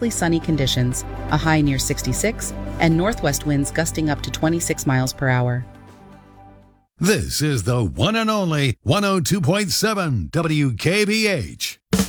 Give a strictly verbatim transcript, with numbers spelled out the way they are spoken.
mostly sunny conditions, a high near sixty-six, and northwest winds gusting up to twenty-six miles per hour. This is the one and only one oh two point seven W K B H.